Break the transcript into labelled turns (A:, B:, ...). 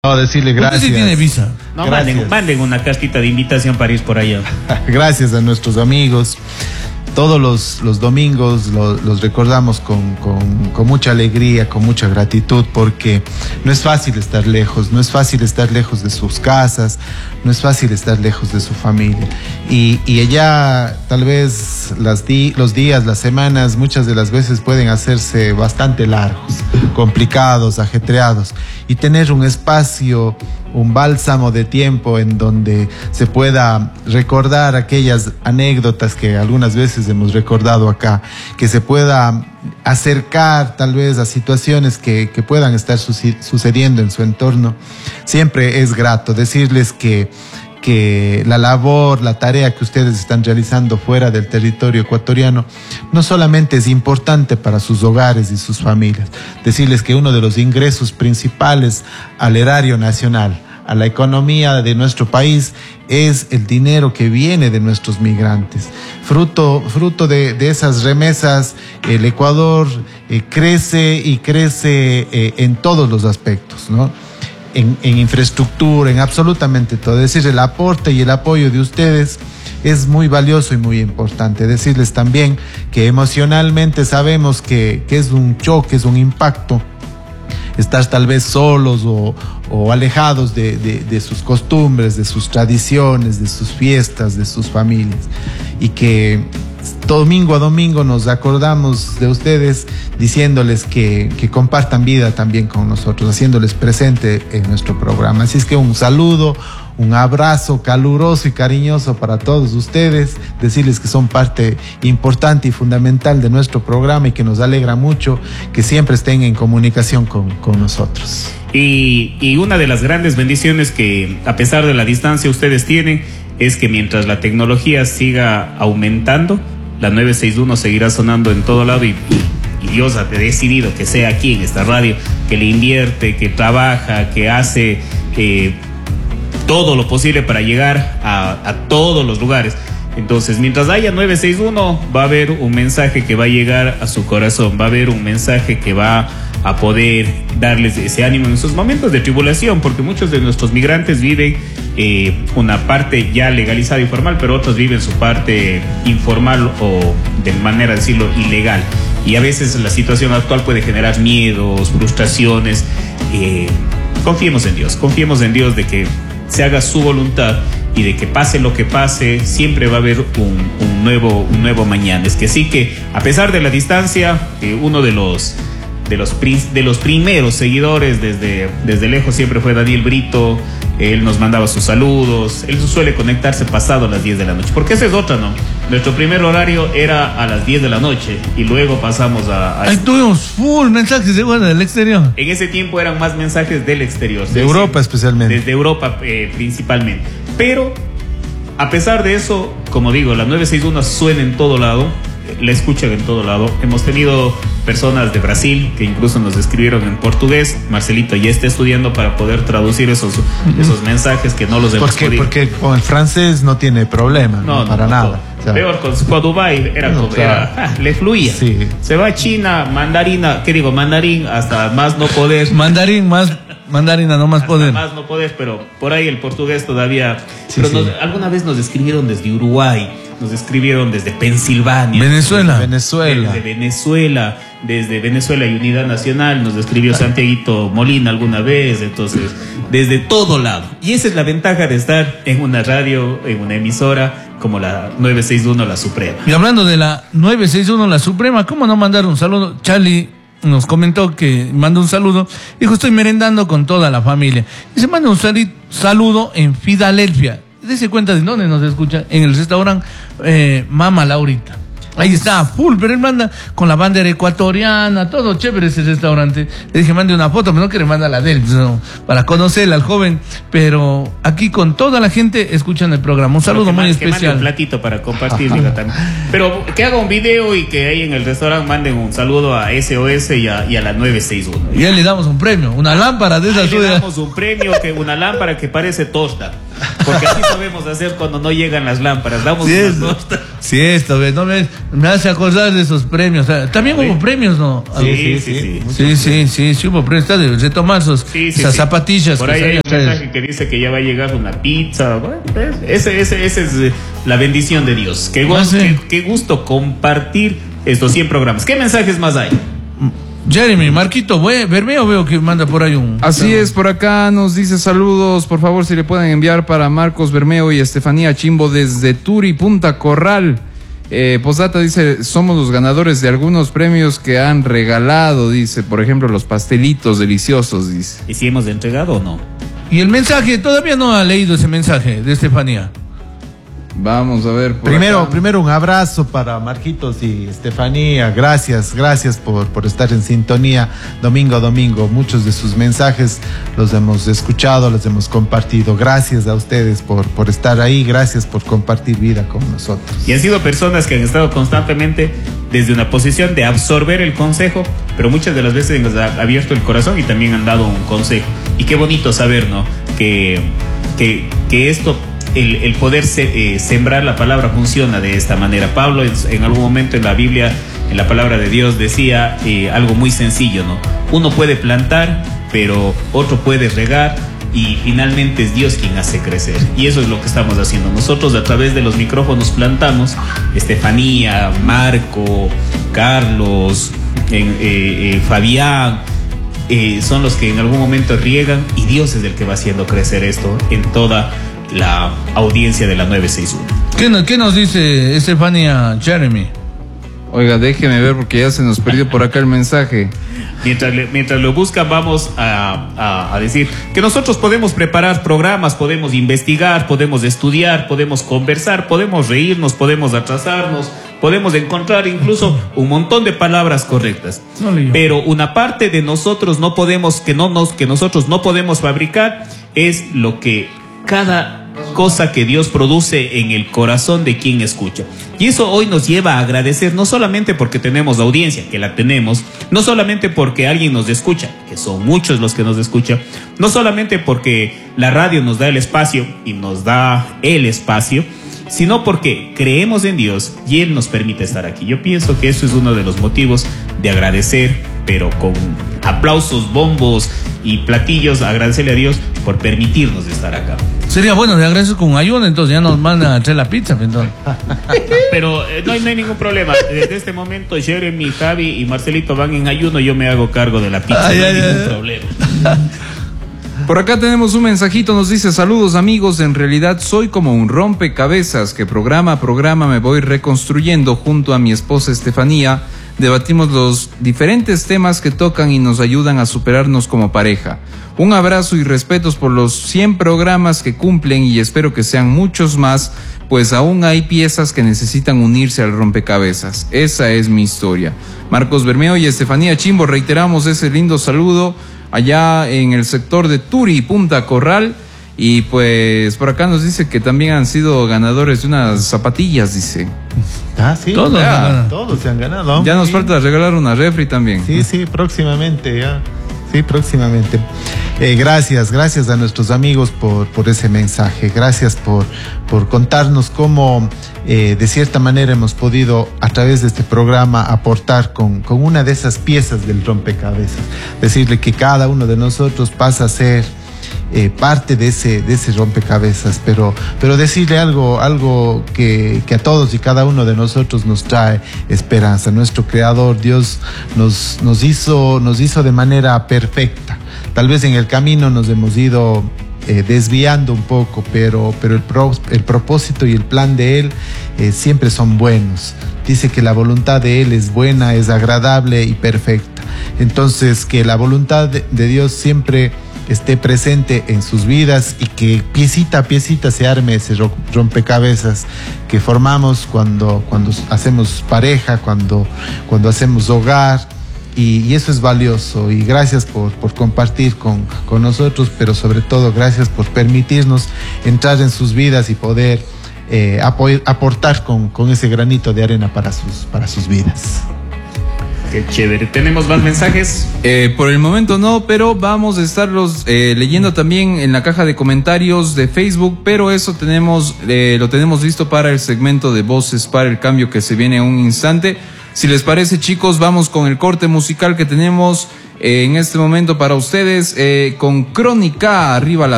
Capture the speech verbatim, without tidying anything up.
A: No, decirle gracias.
B: Usted sí tiene visa.
C: No, manden, manden una cartita de invitación para ir por allá.
A: Gracias a nuestros amigos. Todos los, los domingos lo, los recordamos con, con, con mucha alegría, con mucha gratitud, porque no es fácil estar lejos, no es fácil estar lejos de sus casas, no es fácil estar lejos de su familia. Y, y allá tal vez las di, los días, las semanas, muchas de las veces pueden hacerse bastante largos, complicados, ajetreados. Y tener un espacio, un bálsamo de tiempo en donde se pueda recordar aquellas anécdotas que algunas veces hemos recordado acá, que se pueda acercar tal vez a situaciones que, que puedan estar sucediendo en su entorno, siempre es grato decirles que que la labor, la tarea que ustedes están realizando fuera del territorio ecuatoriano no solamente es importante para sus hogares y sus familias, decirles que uno de los ingresos principales al erario nacional, a la economía de nuestro país, es el dinero que viene de nuestros migrantes. Fruto, fruto de, de esas remesas, el Ecuador eh, crece y crece eh, en todos los aspectos, ¿no? En, en infraestructura, en absolutamente todo. Es decir, el aporte y el apoyo de ustedes es muy valioso y muy importante. Decirles también que emocionalmente sabemos que, que es un choque, es un impacto estar tal vez solos o, o alejados de, de, de sus costumbres, de sus tradiciones, de sus fiestas, de sus familias, y que domingo a domingo nos acordamos de ustedes diciéndoles que, que compartan vida también con nosotros, haciéndoles presente en nuestro programa. Así es que un saludo, un abrazo caluroso y cariñoso para todos ustedes, decirles que son parte importante y fundamental de nuestro programa y que nos alegra mucho que siempre estén en comunicación con, con nosotros.
C: Y, y una de las grandes bendiciones que, a pesar de la distancia, ustedes tienen es que mientras la tecnología siga aumentando, la nueve seis uno seguirá sonando en todo lado y, y Dios ha decidido que sea aquí en esta radio, que le invierte, que trabaja, que hace eh, todo lo posible para llegar a, a todos los lugares. Entonces, mientras haya nueve seis uno, va a haber un mensaje que va a llegar a su corazón, va a haber un mensaje que va a poder darles ese ánimo en sus momentos de tribulación, porque muchos de nuestros migrantes viven eh, una parte ya legalizada y formal, pero otros viven su parte informal o, de manera de decirlo, ilegal. Y a veces la situación actual puede generar miedos, frustraciones. Eh, confiemos en Dios, confiemos en Dios de que se haga su voluntad y de que pase lo que pase, siempre va a haber un, un, nuevo, un nuevo mañana. Es que sí que, a pesar de la distancia, eh, uno de los... De los, de los primeros seguidores desde, desde lejos siempre fue Daniel Brito. Él nos mandaba sus saludos. Él suele conectarse pasado a las diez de la noche, porque esa es otra, ¿no? Nuestro primer horario era a las diez de la noche y luego pasamos a... a
B: Ahí tuvimos full mensajes de bueno, del exterior.
C: En ese tiempo eran más mensajes del exterior.
A: De Europa especialmente.
C: Desde Europa eh, principalmente. Pero a pesar de eso, como digo, la nueve seis uno suena en todo lado, la escuchan en todo lado. Hemos tenido personas de Brasil que incluso nos escribieron en portugués. Marcelito ya está estudiando para poder traducir esos, uh-huh. esos mensajes que no los hemos
A: porque,
C: podido.
A: Porque con el francés no tiene problema, no, no para no, nada.
C: O sea, peor, con, con Dubái era, no, era ah, le fluía.
A: Sí.
C: Se va a China, mandarina, ¿qué digo? Mandarín hasta más no poder.
B: Mandarín más, mandarina no más
C: hasta
B: poder.
C: Más no poder, pero por ahí el portugués todavía.
A: Sí,
C: pero
A: sí.
C: Nos, alguna vez nos escribieron desde Uruguay. Nos escribieron desde Pensilvania.
B: Venezuela.
A: Venezuela.
C: Desde Venezuela. Desde Venezuela y Unidad Nacional. Nos escribió Santiaguito Molina alguna vez. Entonces, desde todo lado. Y esa es la ventaja de estar en una radio, en una emisora como la nueve seis uno, La Suprema.
B: Y hablando de la nueve seis uno, La Suprema, ¿cómo no mandar un saludo? Charlie nos comentó que manda un saludo. Dijo, estoy merendando con toda la familia. Y se manda un saludo en Filadelfia. Dese cuenta de dónde nos escucha, en el restaurante eh, Mama Laurita. Ahí está, full, pero él manda con la bandera ecuatoriana, todo chévere ese restaurante. Le dije, mande una foto, pero no quiere mandar la de él, no, para conocerla al joven. Pero aquí con toda la gente escuchan el programa. Un saludo muy
C: mande,
B: especial.
C: Que mande un platito para compartir, digo, también. Pero que haga un video y que ahí en el restaurante manden un saludo a S O S y a, y a la nueve seis uno.
B: Y ya le damos un premio, una lámpara de esa
C: suya.
B: Le
C: damos un premio, que una lámpara que parece tosta. Porque así sabemos hacer cuando no llegan las lámparas. Damos
B: Sí,
C: una
B: esto,
C: torta.
B: sí, esto, ve, no me, me hace acordar de esos premios. O sea, también hubo premios, ¿no?
C: Sí, sí, sí. Sí,
B: Sí, sí, sí, sí hubo premios. Está de retomar esos,
C: sí, sí,
B: esas
C: sí.
B: zapatillas.
C: Por
B: que
C: ahí hay un
B: salían.
C: mensaje que dice que ya va a llegar una pizza. Bueno, pues, ese, ese, ese es eh, la bendición de Dios. Qué,
B: Ah,
C: gusto,
B: sí.
C: qué, qué gusto compartir estos cien programas. ¿Qué mensajes más hay?
B: Jeremy, Marquito, ve- Bermeo veo que manda por ahí un...
D: Así es, por acá nos dice saludos, por favor si le pueden enviar para Marcos Bermeo y Estefanía Chimbo desde Turi, Punta Corral. Eh, Posdata dice, somos los ganadores de algunos premios que han regalado, dice, por ejemplo, los pastelitos deliciosos, dice.
C: ¿Y si hemos entregado o no?
B: Y el mensaje, todavía no ha leído ese mensaje de Estefanía.
D: Vamos a ver. por
A: Primero,
D: acá.
A: primero un abrazo para Marquitos y Estefanía. Gracias, gracias por, por estar en sintonía domingo a domingo. Muchos de sus mensajes los hemos escuchado, los hemos compartido. Gracias a ustedes por, por estar ahí. Gracias por compartir vida con nosotros.
C: Y han sido personas que han estado constantemente desde una posición de absorber el consejo, pero muchas de las veces nos ha abierto el corazón y también han dado un consejo. Y qué bonito saber, ¿no? Que, que, que esto... El, el poder se, eh, sembrar la palabra funciona de esta manera. Pablo en, en algún momento en la Biblia, en la palabra de Dios, decía eh, algo muy sencillo, ¿no? Uno puede plantar, pero otro puede regar, y finalmente es Dios quien hace crecer. Y eso es lo que estamos haciendo. Nosotros a través de los micrófonos plantamos. Estefanía, Marco, Carlos, en, eh, eh, Fabián, eh, son los que en algún momento riegan, y Dios es el que va haciendo crecer esto en toda la audiencia de la nueve seis uno.
B: ¿Qué, no- qué nos dice Estefanía, Jeremy?
D: Oiga, déjeme ver porque ya se nos perdió por acá el mensaje.
C: Mientras, le- mientras lo buscan, vamos a, a- a decir que nosotros podemos preparar programas, podemos investigar, podemos estudiar, podemos conversar, podemos reírnos, podemos atrasarnos, podemos encontrar incluso un montón de palabras correctas.
B: No leí.
C: Pero una parte de nosotros no podemos, que no nos, que nosotros no podemos fabricar, es lo que cada cosa que Dios produce en el corazón de quien escucha. Y eso hoy nos lleva a agradecer, no solamente porque tenemos audiencia, que la tenemos, no solamente porque alguien nos escucha, que son muchos los que nos escuchan, no solamente porque la radio nos da el espacio y nos da el espacio, sino porque creemos en Dios y Él nos permite estar aquí. Yo pienso que eso es uno de los motivos de agradecer, pero con aplausos, bombos y platillos, agradecerle a Dios por permitirnos estar acá.
B: Sería bueno de agradecer con ayuda, entonces ya nos mandan a traer la pizza, pues, entonces.
C: Pero eh, no, hay, no hay ningún problema. Desde este momento Jeremy, Javi y Marcelito van en ayuno, yo me hago cargo de la pizza.
B: Ay,
C: no hay
B: ay,
C: ningún
B: ay.
C: problema.
D: Por acá tenemos un mensajito, nos dice, saludos amigos, en realidad soy como un rompecabezas que programa a programa me voy reconstruyendo junto a mi esposa Estefanía. Debatimos los diferentes temas que tocan y nos ayudan a superarnos como pareja. Un abrazo y respetos por los cien programas que cumplen y espero que sean muchos más, pues aún hay piezas que necesitan unirse al rompecabezas. Esa es mi historia. Marcos Bermeo y Estefanía Chimbo, reiteramos ese lindo saludo allá en el sector de Turi, Punta Corral. Y pues por acá nos dice que también han sido ganadores de unas zapatillas, dice.
A: Ah, sí.
B: Todos
A: ya,
B: han ganado.
A: todos se han ganado.
D: Ya nos
A: Sí.
D: falta regalar una refri también.
A: Sí, sí, próximamente ya. Sí, próximamente. Eh, gracias, gracias a nuestros amigos por, por ese mensaje. Gracias por, por contarnos cómo, eh, de cierta manera, hemos podido, a través de este programa, aportar con, con una de esas piezas del rompecabezas. Decirle que cada uno de nosotros pasa a ser eh, parte de ese, de ese rompecabezas, pero, pero decirle algo, algo que, que a todos y cada uno de nosotros nos trae esperanza. Nuestro Creador, Dios, nos, nos hizo, nos hizo de manera perfecta. Tal vez en el camino nos hemos ido eh, desviando un poco, pero, pero el, pro, el propósito y el plan de Él eh, siempre son buenos. Dice que la voluntad de Él es buena, es agradable y perfecta. Entonces, que la voluntad de, de Dios siempre esté presente en sus vidas y que piecita a piecita se arme ese rompecabezas que formamos cuando, cuando hacemos pareja, cuando, cuando hacemos hogar. Y, y eso es valioso, y gracias por, por compartir con, con nosotros, pero sobre todo gracias por permitirnos entrar en sus vidas y poder eh, apo- aportar con, con ese granito de arena para sus, para sus vidas.
C: Qué chévere. ¿Tenemos más mensajes?
D: Eh, por el momento no, pero vamos a estarlos eh, leyendo también en la caja de comentarios de Facebook, pero eso tenemos eh, lo tenemos listo para el segmento de Voces para el Cambio que se viene en un instante. Si les parece, chicos, vamos con el corte musical que tenemos eh, en este momento para ustedes, eh, con Crónica, arriba la